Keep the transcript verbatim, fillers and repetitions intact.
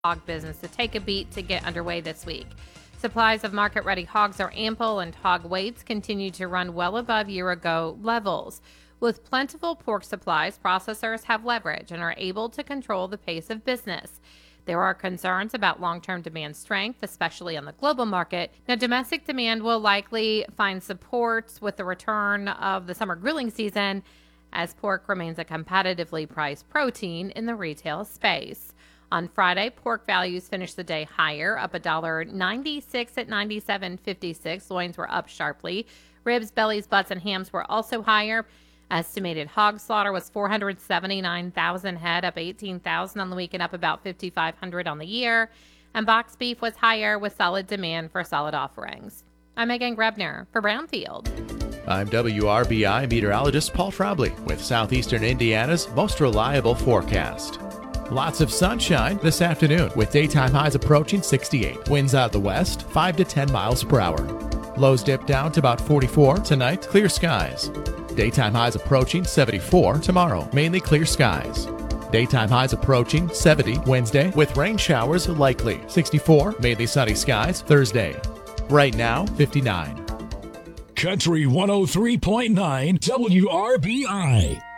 hog business to take a beat to get underway this week. Supplies of market-ready hogs are ample, and hog weights continue to run well above year-ago levels. With plentiful pork supplies, processors have leverage and are able to control the pace of business. There are concerns about long-term demand strength, especially on the global market. Now, domestic demand will likely find support with the return of the summer grilling season, as pork remains a competitively priced protein in the retail space. On Friday, pork values finished the day higher, up one dollar ninety-six at ninety-seven fifty-six. Loins were up sharply. Ribs, bellies, butts, and hams were also higher. Estimated hog slaughter was four hundred seventy-nine thousand head, up eighteen thousand on the week and up about fifty-five hundred on the year. And box beef was higher with solid demand for solid offerings. I'm Megan Grebner for Brownfield. I'm W R B I meteorologist Paul Trombley with Southeastern Indiana's most reliable forecast. Lots of sunshine this afternoon with daytime highs approaching sixty-eight. Winds out of the west, five to ten miles per hour. Lows dip down to about forty-four. Tonight, clear skies. Daytime highs approaching seventy-four. Tomorrow, mainly clear skies. Daytime highs approaching seventy Wednesday with rain showers likely. sixty-four, mainly sunny skies Thursday. Right now, fifty-nine. Country one oh three point nine W R B I.